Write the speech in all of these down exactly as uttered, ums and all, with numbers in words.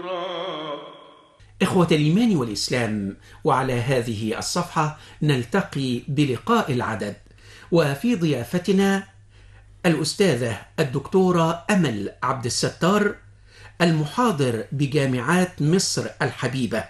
إخوة الإيمان والإسلام، وعلى هذه الصفحة نلتقي بلقاء العدد، وفي ضيافتنا الأستاذة الدكتورة أمل عبد الستار، المحاضر بجامعات مصر الحبيبة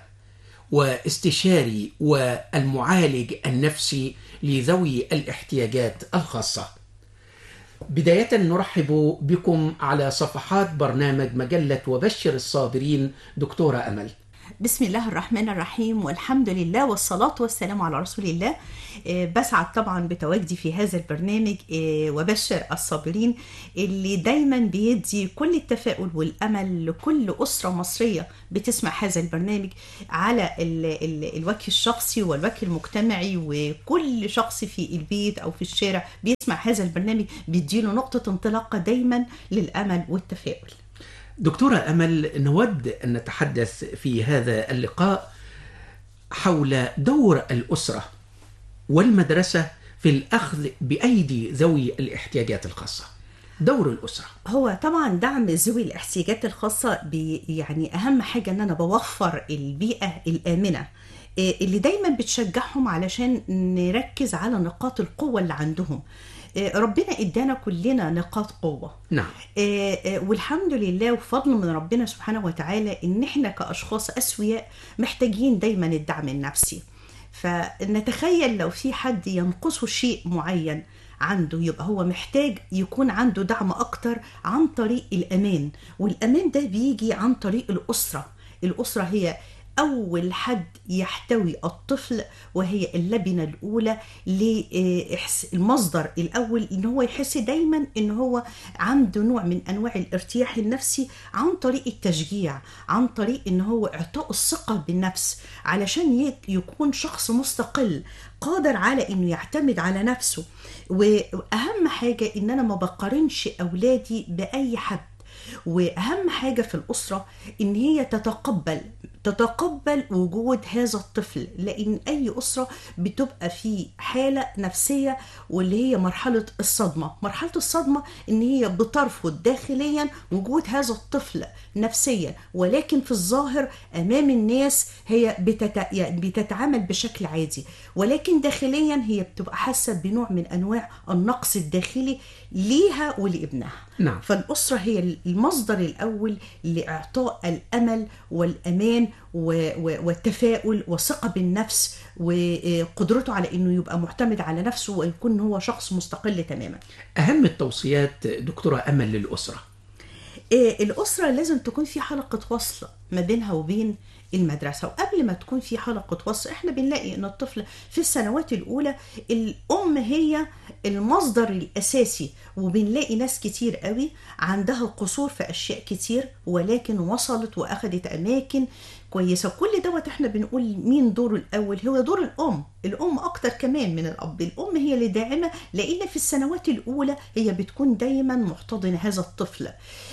واستشاري والمعالج النفسي لذوي الاحتياجات الخاصة. بداية نرحب بكم على صفحات برنامج مجلة وبشر الصابرين. دكتورة أمل، بسم الله الرحمن الرحيم، والحمد لله والصلاة والسلام على رسول الله. بسعد طبعا بتواجدي في هذا البرنامج وبشر الصابرين اللي دايما بيدي كل التفاؤل والأمل لكل أسرة مصرية بتسمع هذا البرنامج على ال ال الوجه الشخصي والوجه المجتمعي، وكل شخص في البيت أو في الشارع بيسمع هذا البرنامج بيديله نقطة انطلاقة دايما للأمل والتفاؤل. دكتورة أمل، نود أن نتحدث في هذا اللقاء حول دور الأسرة والمدرسة في الأخذ بأيدي ذوي الاحتياجات الخاصة. دور الأسرة هو طبعا دعم ذوي الاحتياجات الخاصة، يعني أهم حاجة أن أنا بوفر البيئة الآمنة اللي دايما بتشجعهم علشان نركز على نقاط القوة اللي عندهم. ربنا ادانا كلنا نقاط قوة، نعم، والحمد لله وفضل من ربنا سبحانه وتعالى ان احنا كأشخاص أسوياء محتاجين دايما الدعم النفسي. فنتخيل لو في حد ينقصه شيء معين عنده، يبقى هو محتاج يكون عنده دعم أكتر عن طريق الأمان، والأمان ده بيجي عن طريق الأسرة. الأسرة هي أول حد يحتوي الطفل، وهي اللبنة الأولى للمصدر الأول إن هو يحس دايما إن هو عنده نوع من أنواع الارتياح النفسي عن طريق التشجيع، عن طريق إن هو إعطاء الثقة بالنفس علشان يكون شخص مستقل قادر على إنه يعتمد على نفسه. وأهم حاجة إن أنا ما بقارنش أولادي بأي حد، وأهم حاجة في الأسرة إن هي تتقبل تتقبل وجود هذا الطفل، لأن أي أسرة بتبقى في حالة نفسية واللي هي مرحلة الصدمة. مرحلة الصدمة إن هي بترفض داخليا وجود هذا الطفل نفسيا، ولكن في الظاهر أمام الناس هي بتت... يعني بتتعامل بشكل عادي، ولكن داخليا هي بتبقى حاسة بنوع من أنواع النقص الداخلي ليها ولابنها. نعم. فالأسرة هي المصدر الأول لإعطاء الأمل والأمان والتفاؤل والثقة بالنفس، وقدرته على أنه يبقى معتمد على نفسه ويكون هو شخص مستقل تماما. أهم التوصيات دكتورة أمل للأسرة؟ الأسرة لازم تكون في حلقة وصل ما بينها وبين المدرسة. وقبل ما تكون في حلقة وصل، احنا بنلاقي ان الطفل في السنوات الاولى الام هي المصدر الاساسي، وبنلاقي ناس كتير قوي عندها قصور في اشياء كتير ولكن وصلت واخدت اماكن كويسة. كل دوت احنا بنقول مين دوره الاول؟ هو دور الام. الام اكتر كمان من الاب. الام هي اللي داعمة، لان في السنوات الاولى هي بتكون دايما محتضنة هذا الطفل.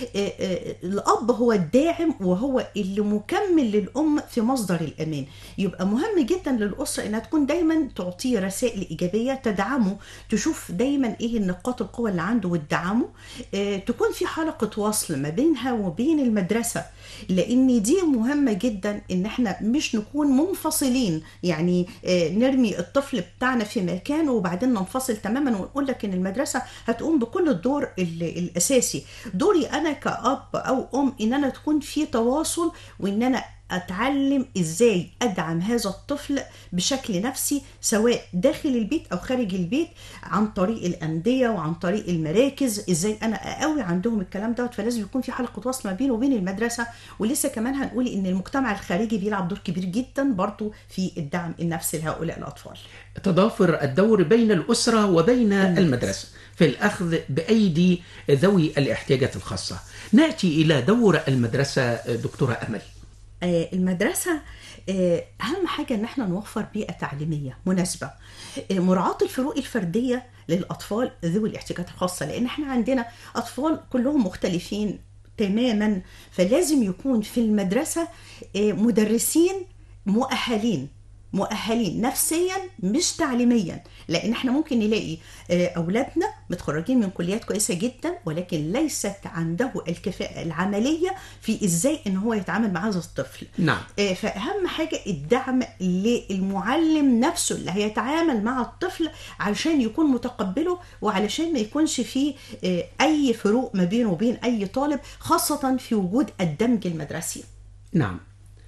الاب هو الداعم وهو اللي مكمل للام في مصدر الامان. يبقى مهم جدا للاسره انها تكون دايما تعطيه رسائل ايجابيه تدعمه، تشوف دايما ايه النقاط القوه اللي عنده وتدعمه. تكون في حلقه وصل ما بينها وبين المدرسه، لان دي مهمه جدا ان احنا مش نكون منفصلين، يعني نرمي الطفل بتاعنا في مكان وبعدين ننفصل تماما ونقول لك ان المدرسه هتقوم بكل الدور الاساسي. دوري انا كأب او ام ان انا تكون في تواصل، وان انا أتعلم إزاي أدعم هذا الطفل بشكل نفسي سواء داخل البيت أو خارج البيت، عن طريق الأندية وعن طريق المراكز، إزاي أنا أقوي عندهم الكلام دوت. فلازم يكون في حلقة وصل ما بينه وبين المدرسة. ولسه كمان هنقول إن المجتمع الخارجي بيلعب دور كبير جدا برضو في الدعم النفسي لهؤلاء الأطفال. تضافر الدور بين الأسرة وبين المدرسة في الأخذ بأيدي ذوي الاحتياجات الخاصة. نأتي إلى دور المدرسة دكتورة أمل. المدرسة أهم حاجة إن احنا نوفر بيئة تعليمية مناسبة، مراعاة الفروق الفردية للأطفال ذوي الاحتياجات الخاصة، لأن احنا عندنا أطفال كلهم مختلفين تماما. فلازم يكون في المدرسة مدرسين مؤهلين مؤهلين نفسيا مش تعليميا، لان احنا ممكن نلاقي اولادنا متخرجين من كليات كويسه جدا ولكن ليست عنده الكفاءه العمليه في ازاي ان هو يتعامل مع هذا الطفل. نعم. فاهم حاجه الدعم للمعلم نفسه اللي هيتعامل مع الطفل علشان يكون متقبله، وعلشان ما يكونش فيه اي فروق ما بينه وبين اي طالب، خاصه في وجود الدمج المدرسي. نعم.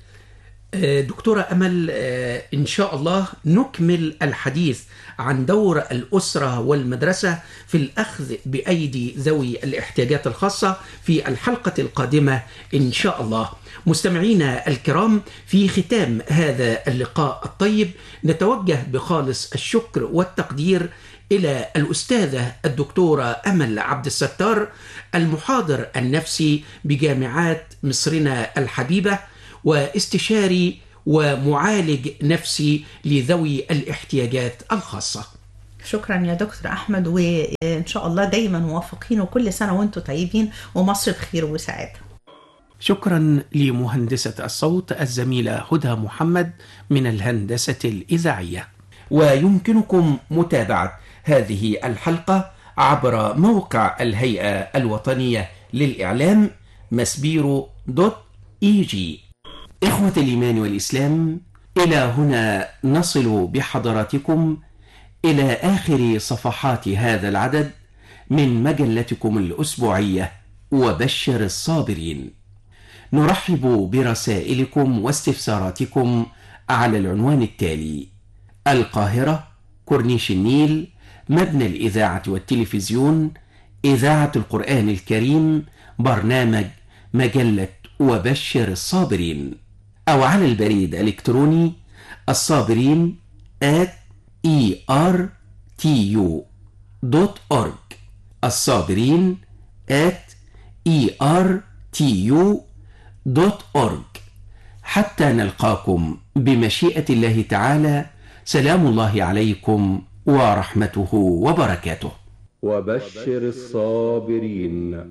دكتورة أمل، إن شاء الله نكمل الحديث عن دور الأسرة والمدرسة في الأخذ بأيدي ذوي الاحتياجات الخاصة في الحلقة القادمة إن شاء الله. مستمعينا الكرام، في ختام هذا اللقاء الطيب نتوجه بخالص الشكر والتقدير إلى الأستاذة الدكتورة أمل عبد الستار، المحاضر النفسي بجامعات مصرنا الحبيبة، واستشاري ومعالج نفسي لذوي الاحتياجات الخاصة. شكرا يا دكتور أحمد، وإن شاء الله دايما موفقين، وكل سنة وانتم طيبين ومصر بخير وسعادة. شكرا لمهندسة الصوت الزميلة هدى محمد من الهندسة الإذاعية. ويمكنكم متابعة هذه الحلقة عبر موقع الهيئة الوطنية للإعلام مسبيرو دوت إي جي. إخوة الإيمان والإسلام، إلى هنا نصل بحضراتكم إلى آخر صفحات هذا العدد من مجلتكم الأسبوعية وبشر الصابرين. نرحب برسائلكم واستفساراتكم على العنوان التالي: القاهرة، كورنيش النيل، مبنى الإذاعة والتلفزيون، إذاعة القرآن الكريم، برنامج مجلة وبشر الصابرين، أو على البريد الإلكتروني الصابرين آت إي آر تي يو دوت أورج، الصابرين آت إي آر تي يو دوت أورج. حتى نلقاكم بمشيئة الله تعالى، سلام الله عليكم ورحمته وبركاته. وبشر الصابرين،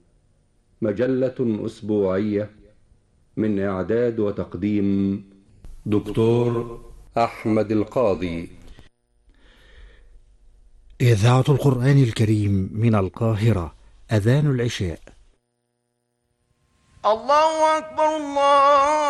مجلة أسبوعية من إعداد وتقديم دكتور أحمد القاضي. إذاعة القرآن الكريم من القاهرة، أذان العشاء. الله أكبر الله